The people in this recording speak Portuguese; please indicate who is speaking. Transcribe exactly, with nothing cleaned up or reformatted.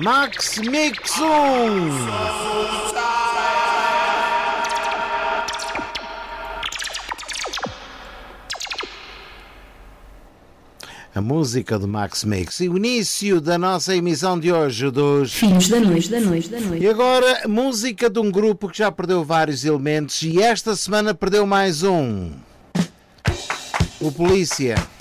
Speaker 1: Max Mix um. A música do Max Mix e o início da nossa emissão de hoje dos
Speaker 2: Filhos da Noite, da Noite, da Noite.
Speaker 1: E agora, música de um grupo que já perdeu vários elementos e esta semana perdeu mais um. O Polícia.